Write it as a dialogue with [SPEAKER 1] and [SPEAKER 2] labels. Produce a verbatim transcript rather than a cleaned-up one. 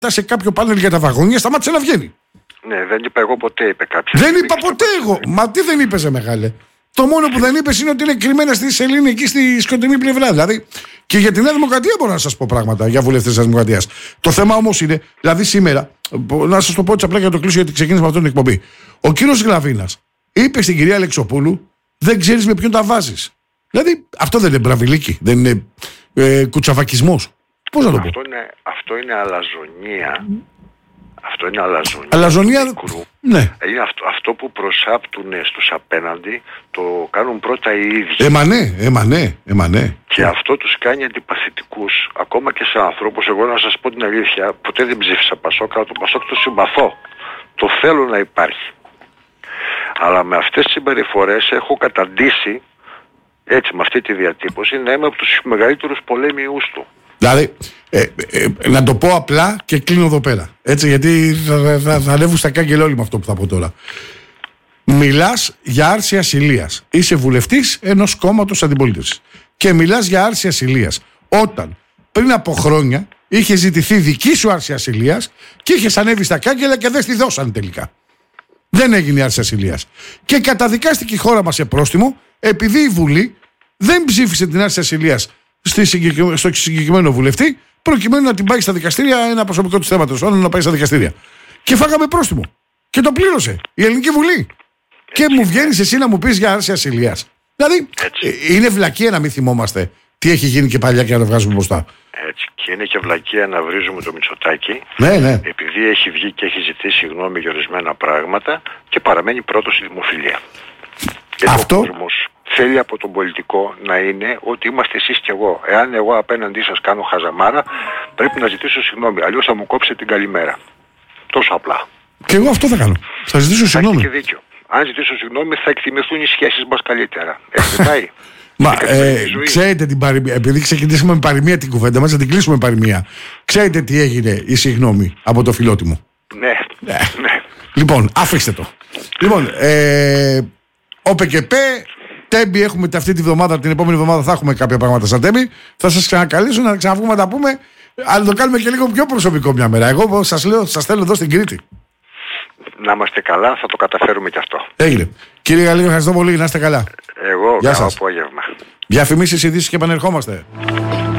[SPEAKER 1] σε κάποιο πάνελ για τα βαγόνια, σταμάτησε να βγαίνει.
[SPEAKER 2] Ναι, δεν είπα εγώ ποτέ, είπε κάποιος.
[SPEAKER 1] Δεν είπα ποτέ εγώ. Μα τι δεν είπες, μεγάλε. Το μόνο που δεν είπες είναι ότι είναι κρυμμένα στη σελήνη εκεί στη σκοτεινή πλευρά. Δηλαδή και για τη Νέα Δημοκρατία μπορώ να σας πω πράγματα για βουλευτές της Δημοκρατίας. Το θέμα όμως είναι, δηλαδή σήμερα, να σας το πω έτσι απλά για να το κλείσω γιατί ξεκίνησε με αυτόν την εκπομπή. Ο κύριος Γλαβίνας είπε στην κυρία Αλεξοπούλου, δεν ξέρεις με ποιον τα βάζεις. Δηλαδή αυτό δεν είναι μπραβιλίκι, δεν είναι ε, κουτσαβακισμός. Πώς να το πω.
[SPEAKER 2] Αυτό είναι, αυτό είναι αλαζονία. Αυτό είναι αλαζονία.
[SPEAKER 1] Αλαζονία, ναι.
[SPEAKER 2] Είναι αυτό, αυτό που προσάπτουν στους απέναντι, το κάνουν πρώτα οι ίδιοι.
[SPEAKER 1] Έμα ναι, έμα ναι, έμα ναι.
[SPEAKER 2] Και αυτό τους κάνει αντιπαθητικούς, ακόμα και σε ανθρώπους. Εγώ να σας πω την αλήθεια, ποτέ δεν ψήφισα Πασόκ, αλλά το Πασόκ το συμπαθώ. Το θέλω να υπάρχει. Αλλά με αυτές τις συμπεριφορές έχω καταντήσει, έτσι με αυτή τη διατύπωση, να είμαι από τους μεγαλύτερους πολέμιους του.
[SPEAKER 1] Δηλαδή, ε, ε, ε, να το πω απλά και κλείνω εδώ πέρα. Έτσι, γιατί θα, θα, θα ανέβουν στα κάγκελα όλοι με αυτό που θα πω τώρα. Μιλάς για άρση ασυλίας. Είσαι βουλευτής ενός κόμματος αντιπολίτευσης. Και μιλάς για άρση ασυλίας. Όταν πριν από χρόνια είχε ζητηθεί δική σου άρση ασυλίας και είχες ανέβει στα κάγκελα και δεν στη δώσαν τελικά. Δεν έγινε η άρση ασυλίας. Και καταδικάστηκε η χώρα μας σε πρόστιμο επειδή η Βουλή δεν ψήφισε την άρση ασυλίας στο συγκεκριμένο βουλευτή, προκειμένου να την πάει στα δικαστήρια, ένα προσωπικό του θέματος, όλο να πάει στα δικαστήρια. Και φάγαμε πρόστιμο. Και το πλήρωσε η Ελληνική Βουλή. Έτσι, και μου βγαίνεις εσύ να μου πεις για άρση ασυλίας. Δηλαδή, έτσι. Είναι βλακεία να μην θυμόμαστε τι έχει γίνει και παλιά και να το βγάζουμε μπροστά.
[SPEAKER 2] Έτσι. Και είναι και βλακεία να βρίζουμε το Μητσοτάκη.
[SPEAKER 1] Ναι, ναι.
[SPEAKER 2] Επειδή έχει βγει και έχει ζητήσει γνώμη για ορισμένα πράγματα και παραμένει πρώτος στη δημοφιλία. Και
[SPEAKER 1] αυτό.
[SPEAKER 2] Ο κόσμος θέλει από τον πολιτικό να είναι ότι είμαστε εσείς και εγώ. Εάν εγώ απέναντί σας κάνω χαζαμάρα, πρέπει να ζητήσω συγγνώμη. Αλλιώς θα μου κόψετε την καλημέρα. Τόσο απλά.
[SPEAKER 1] Και εγώ αυτό θα κάνω. Θα ζητήσω συγγνώμη.
[SPEAKER 2] Έχετε και δίκιο. Αν ζητήσω συγγνώμη, θα εκτιμηθούν οι σχέσεις μας καλύτερα. Έχετε πάει.
[SPEAKER 1] Μα ε, ξέρετε την παροιμία, επειδή ξεκινήσαμε με παροιμία την κουβέντα μας, θα την κλείσουμε με παροιμία. Ξέρετε τι έγινε η συγγνώμη από το φιλότιμο.
[SPEAKER 2] Ναι. ναι. ναι.
[SPEAKER 1] Λοιπόν, αφήστε το. Λοιπόν, ε, όπε και πέ. Τέμπη έχουμε αυτή τη βδομάδα, την επόμενη εβδομάδα θα έχουμε κάποια πράγματα σαν Τέμπη. Θα σας ξανακαλέσω να ξαναβγούμε να τα πούμε, αλλά το κάνουμε και λίγο πιο προσωπικό μια μέρα. Εγώ σας λέω, σας θέλω εδώ στην Κρήτη.
[SPEAKER 2] Να είμαστε καλά, θα το καταφέρουμε κι αυτό.
[SPEAKER 1] Έγινε. Κύριε Γαλλίδη, ευχαριστώ πολύ, να είστε καλά.
[SPEAKER 2] Εγώ, καλό απόγευμα.
[SPEAKER 1] Διαφημίσεις, ειδήσεις και επανερχόμαστε.